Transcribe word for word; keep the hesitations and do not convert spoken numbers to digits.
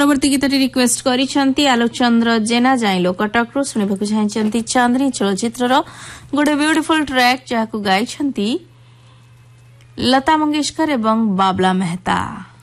परवर्ती गीत रिक्वेस्ट करिसेंती आलोकचंद्र जेना जाइलो कटक रु सुनिबाकु चाहैछंती चांदनी चलचित्र रो गोटे ब्यूटीफुल ट्रैक जाकु गाइछंती लता मंगेशकर एवं बाबला मेहता।